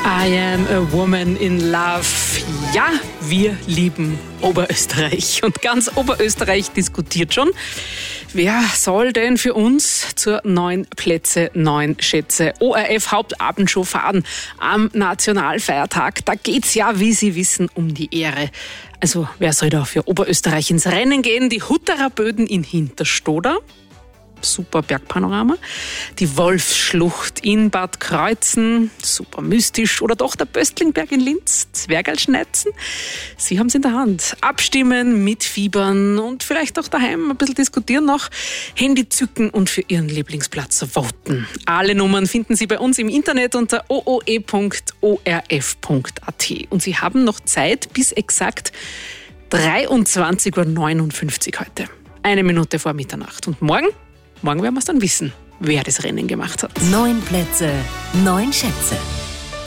I am a woman in love. Ja, wir lieben Oberösterreich. Und ganz Oberösterreich diskutiert schon, wer soll denn für uns zur 9 Plätze, 9 Schätze ORF-Hauptabendshow fahren am Nationalfeiertag? Da geht's ja, wie Sie wissen, um die Ehre. Also, wer soll da für Oberösterreich ins Rennen gehen? Die Hutterer Böden in Hinterstoder. Super Bergpanorama. Die Wolfsschlucht in Bad Kreuzen, super mystisch. Oder doch der Böstlingberg in Linz, Zwergalschneizen. Sie haben es in der Hand. Abstimmen, mitfiebern und vielleicht auch daheim ein bisschen diskutieren noch. Handy zücken und für Ihren Lieblingsplatz voten. Alle Nummern finden Sie bei uns im Internet unter ooe.orf.at. Und Sie haben noch Zeit bis exakt 23.59 Uhr heute. 1 Minute vor Mitternacht. Und morgen werden wir es dann wissen, wer das Rennen gemacht hat. 9 Plätze, 9 Schätze.